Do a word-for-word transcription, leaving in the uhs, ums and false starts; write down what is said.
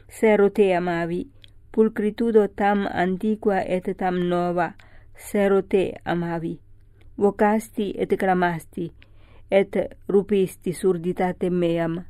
sero te amavi, pulcritudo tam antiqua et tam nova, sero te amavi. Vocasti et clamasti, et rupisti surditatem meam.